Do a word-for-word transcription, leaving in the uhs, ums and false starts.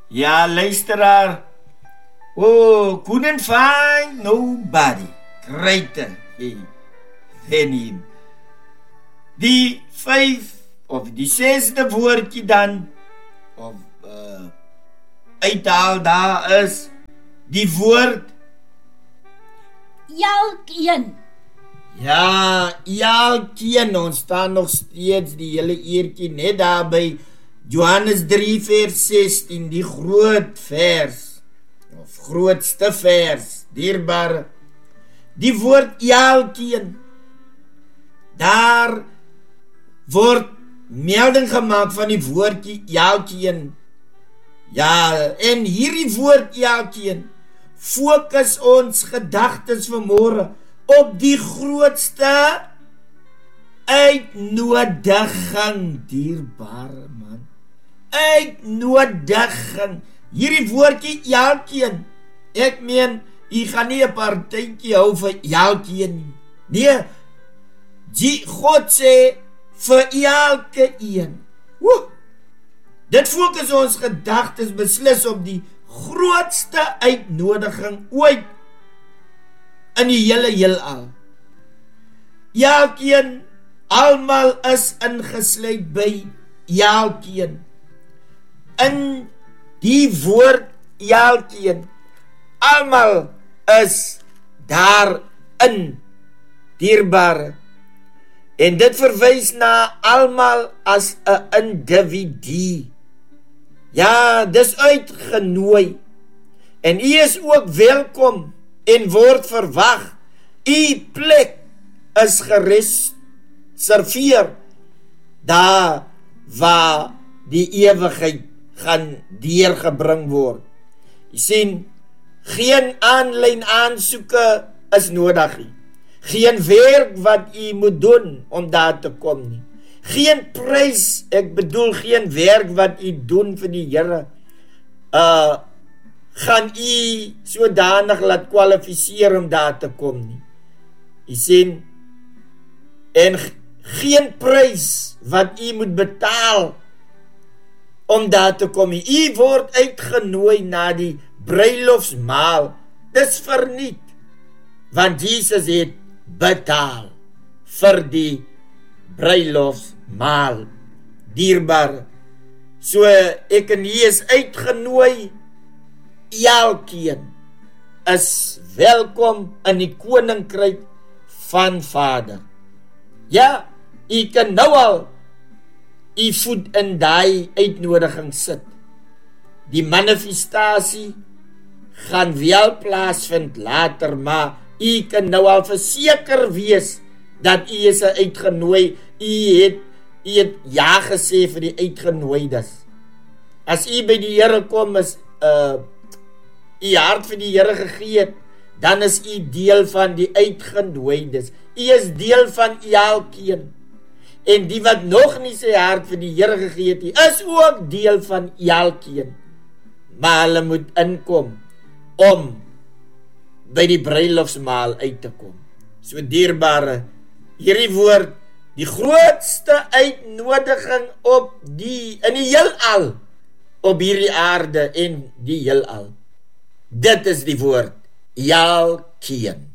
Ja, luisteraar. Oh, couldn't find nobody greater than him. Die vyf of die zesde woordjie dan, of uh, uithaal daar is, die woord Jalkeen. Ja, jalkeen, ons staan nog steeds die hele eertjie net daar by Johannes drie vers sestien, die groot vers, of grootste vers, dierbare. Die woord jalkeen, daar word melding gemaak van die woordjie jalkeen. Ja, en hierdie woord jalkeen fokus ons gedagtes vanmôre op die grootste uitnodiging, dierbare man. Uitnodiging. Hierdie woordjie jalkeen. Ek meen, jy gaan nie 'n partytjie hou vir jalkeen nie. Nee, die God sê vir elke een. Woe! Dit fokus ons gedagtes beslis op die grootste uitnodiging ooit in die hele heelal. Elkeen, almal is ingesluit by elkeen. In die woord elkeen, almal is daarin, dierbare. En dit verwys na almal as 'n individu. Ja, dis uitgenooi. En u is ook welkom en word verwag. U plek is gereserveer daar waar die ewigheid gaan deurgebring word. Jy sien, geen aanlyn aansoeke is nodig nie. Geen werk wat u moet doen om daar te kom nie. Geen prys, ek bedoel geen werk wat u doen vir die Here, uh, gaan u sodanig laat kwalifiseer om daar te kom nie. U sien, en geen prys wat u moet betaal om daar te kom nie. U word uitgenooi na die bruilofsmaal. Dis verniet, want Jesus het betaal vir die bruilofsmaal, dierbaar. So ek en jy is uitgenooi, elkeen is welkom in die koninkryk van Vader. Ja, jy kan nou al jy voet in daai uitnodiging sit. Die manifestasie gaan wel plaasvind later, maar jy kan nou al verseker wees dat jy is uitgenooi. Jy het, jy het ja gesê vir die uitgenooides. As jy by die Here kom, is uh, jy hart vir die Here gegee het, dan is jy deel van die uitgenooides. Jy is deel van elkeen. En die wat nog nie sy hart vir die Here gegee het, is ook deel van elkeen. Maar hulle moet inkom om by die bruilofsmaal uit te kom. So dierbare, hierdie woord, die grootste uitnodiging op die, in die heelal, op hierdie aarde en die heelal. Dit is die woord, elkeen.